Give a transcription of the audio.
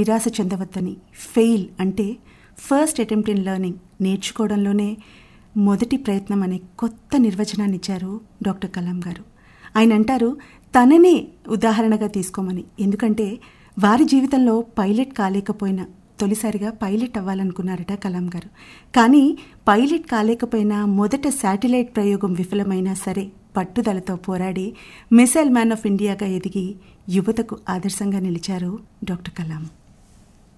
నిరాశ చెందవద్దని, ఫెయిల్ అంటే first attempt in learning, నేర్చుకోవడంలోనే మొదటి ప్రయత్నం అనే కొత్త నిర్వచనాన్ని ఇచ్చారు డాక్టర్ కలాం గారు. ఆయన అంటారు తననే ఉదాహరణగా తీసుకోమని. ఎందుకంటే వారి జీవితంలో పైలట్ కాలేకపోయినా తొలిసారిగా పైలట్ అవ్వాలనుకున్నారట కలాం గారు. కానీ పైలట్ కాలేకపోయినా మొదట శాటిలైట్ ప్రయోగం విఫలమైనా సరే పట్టుదలతో పోరాడి మిసైల్ మ్యాన్ ఆఫ్ ఇండియాగా ఎదిగి యువతకు ఆదర్శంగా నిలిచారు డాక్టర్ కలాం.